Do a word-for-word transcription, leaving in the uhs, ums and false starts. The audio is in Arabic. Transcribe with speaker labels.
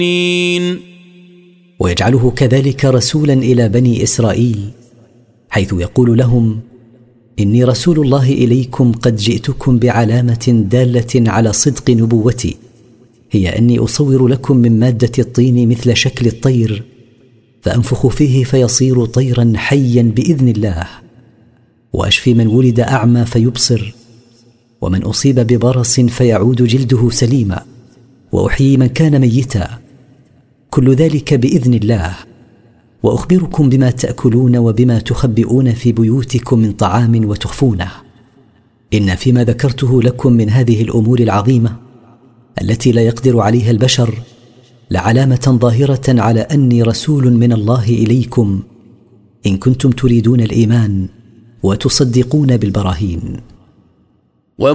Speaker 1: ويجعله كذلك رسولا إلى بني إسرائيل، حيث يقول لهم: إني رسول الله إليكم قد جئتكم بعلامة دالة على صدق نبوتي، هي أني أصور لكم من مادة الطين مثل شكل الطير، فأنفخ فيه فيصير طيرا حيا بإذن الله، وأشفي من ولد أعمى فيبصر، ومن أصيب ببرص فيعود جلده سليما، وأحيي من كان ميتا، كل ذلك بإذن الله. وأخبركم بما تأكلون وبما تخبئون في بيوتكم من طعام وتخفونه، إن فيما ذكرته لكم من هذه الأمور العظيمة التي لا يقدر عليها البشر لعلامة ظاهرة على أني رسول من الله إليكم، إن كنتم تريدون الإيمان وتصدقون بالبراهين.